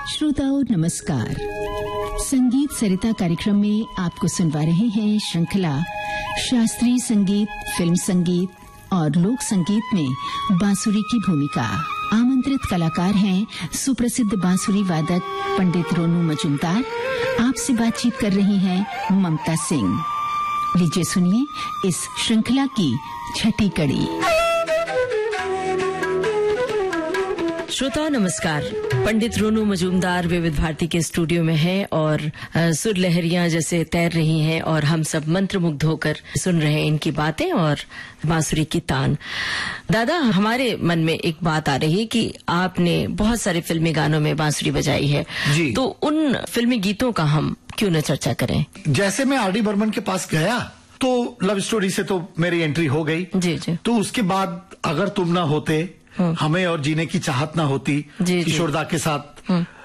श्रोताओं नमस्कार। संगीत सरिता कार्यक्रम में आपको सुनवा रहे हैं श्रृंखला शास्त्रीय संगीत, फिल्म संगीत और लोक संगीत में बांसुरी की भूमिका। आमंत्रित कलाकार हैं सुप्रसिद्ध बांसुरी वादक पंडित रोनू मजूमदार। आपसे बातचीत कर रही हैं ममता सिंह। लीजिए सुनिए इस श्रृंखला की छठी कड़ी। श्रोता नमस्कार। पंडित रोनू मजूमदार विविध भारती के स्टूडियो में हैं और सुर लहरियां जैसे तैर रही हैं और हम सब मंत्रमुग्ध होकर सुन रहे हैं इनकी बातें और बांसुरी की तान। दादा, हमारे मन में एक बात आ रही है कि आपने बहुत सारे फिल्मी गानों में बांसुरी बजाई है जी। तो उन फिल्मी गीतों का हम क्यों न चर्चा करें। जैसे मैं आर डी बर्मन के पास गया तो लव स्टोरी से तो मेरी एंट्री हो गई जी जी। तो उसके बाद अगर तुम ना होते, हमें और जीने की चाहत ना होती, जी, किशोरदा के साथ